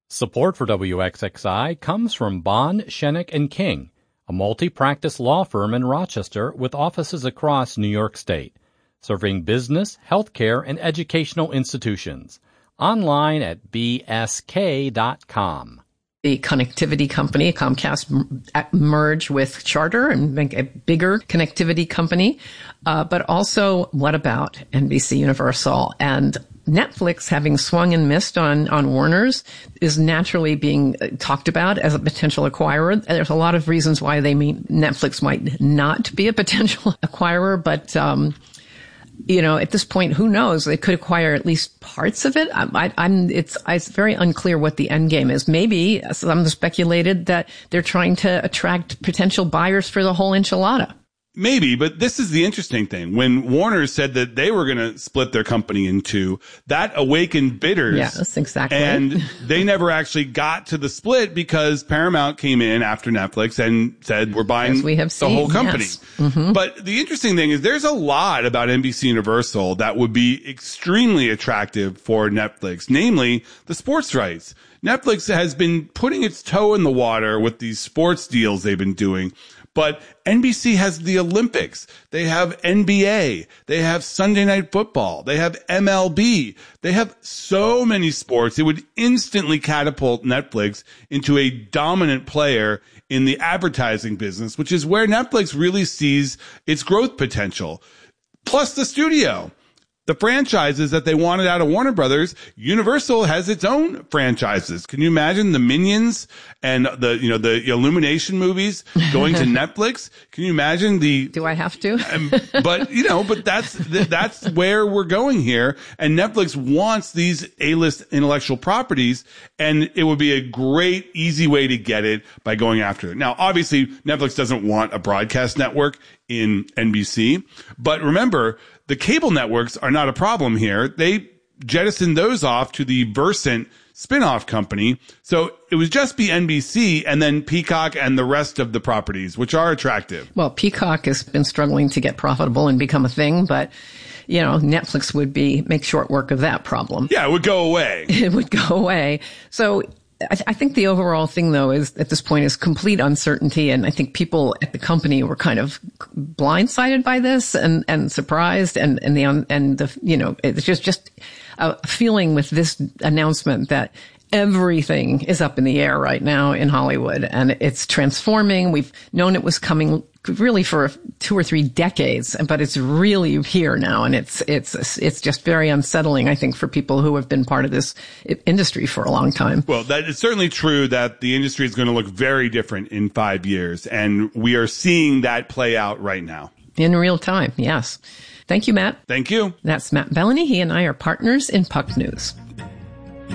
Support for WXXI comes from Bond, Schenek & King, a multi-practice law firm in Rochester with offices across New York State, serving business, healthcare, and educational institutions. Online at bsk.com. The connectivity company, Comcast, merge with Charter and make a bigger connectivity company. But also, what about NBC Universal? And Netflix, having swung and missed on Warner's, is naturally being talked about as a potential acquirer. There's a lot of reasons why Netflix might not be a potential acquirer, but at this point, who knows? They could acquire at least parts of it. It's very unclear what the end game is. Maybe some speculated that they're trying to attract potential buyers for the whole enchilada. Maybe, but this is the interesting thing. When Warner said that they were going to split their company in two, that awakened bidders. Yes, exactly. And they never actually got to the split because Paramount came in after Netflix and said, we're buying the whole company. Yes. Mm-hmm. But the interesting thing is there's a lot about NBC Universal that would be extremely attractive for Netflix, namely the sports rights. Netflix has been putting its toe in the water with these sports deals they've been doing. But NBC has the Olympics. They have NBA. They have Sunday Night Football. They have MLB. They have so many sports. It would instantly catapult Netflix into a dominant player in the advertising business, which is where Netflix really sees its growth potential. Plus the studio. The franchises that they wanted out of Warner Brothers, Universal has its own franchises. Can you imagine the Minions and the Illumination movies going to Netflix? Can you imagine Do I have to? But that's where we're going here. And Netflix wants these A-list intellectual properties, and it would be a great, easy way to get it by going after it. Now, obviously, Netflix doesn't want a broadcast network in NBC, but remember, the cable networks are not a problem here. They jettisoned those off to the Versant spin-off company. So it would just be NBC and then Peacock and the rest of the properties, which are attractive. Well, Peacock has been struggling to get profitable and become a thing, but Netflix would make short work of that problem. Yeah, it would go away. It would go away. So I think the overall thing, though, is at this point is complete uncertainty. And I think people at the company were kind of blindsided by this and surprised. It's just a feeling with this announcement that everything is up in the air right now in Hollywood, and it's transforming. We've known it was coming really for 2 or 3 decades, but it's really here now, and it's just very unsettling, I think, for people who have been part of this industry for a long time. Well, that is certainly true that the industry is going to look very different in 5 years, and we are seeing that play out right now. In real time, yes. Thank you, Matt. Thank you. That's Matt Bellany. He and I are partners in Puck News.